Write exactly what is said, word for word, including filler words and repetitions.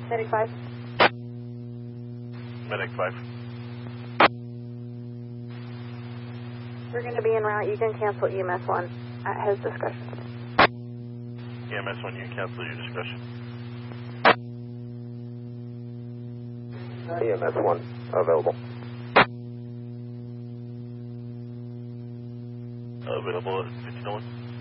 Medic five. Medic five. We're going to be en route. You can cancel E M S one at his discretion. E M S one, you can cancel your discretion. E M S one available. Available at fifteen oh one.